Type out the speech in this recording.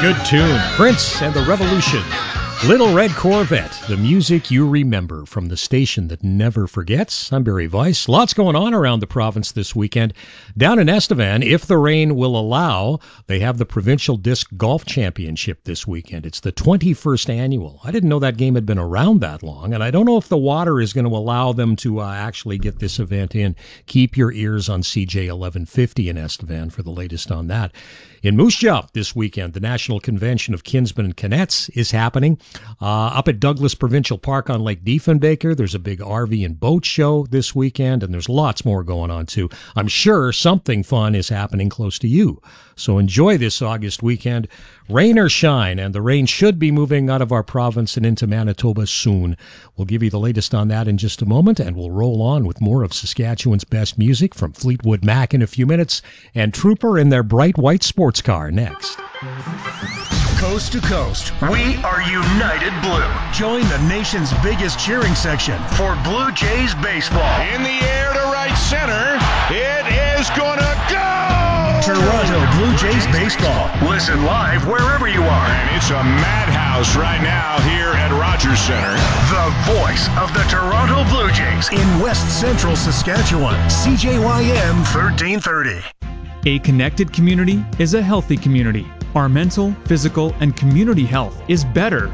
Good tune. Prince and the Revolution. Little Red Corvette, the music you remember from the station that never forgets. I'm Barry Weiss. Lots going on around the province this weekend. Down in Estevan, if the rain will allow, they have the Provincial Disc Golf Championship this weekend. It's the 21st annual. I didn't know that game had been around that long, and I don't know if the water is going to allow them to actually get this event in. Keep your ears on CJ 1150 in Estevan for the latest on that. In Moose Jaw this weekend, the National Convention of Kinsmen and Kinnets is happening. Up at Douglas Provincial Park on Lake Diefenbaker, there's a big RV and boat show this weekend, and there's lots more going on too. I'm sure something fun is happening close to you. So enjoy this August weekend, rain or shine, and the rain should be moving out of our province and into Manitoba soon. We'll give you the latest on that in just a moment, and we'll roll on with more of Saskatchewan's best music from Fleetwood Mac in a few minutes, and Trooper in their bright white sports car next. Coast to coast, we are United Blue. Join the nation's biggest cheering section for Blue Jays baseball. In the air to right center, it is gonna go! Toronto Blue Jays baseball. Listen live wherever you are. And it's a madhouse right now here at Rogers Center. The voice of the Toronto Blue Jays in West Central Saskatchewan. CJYM 1330. A connected community is a healthy community. Our mental, physical, and community health is better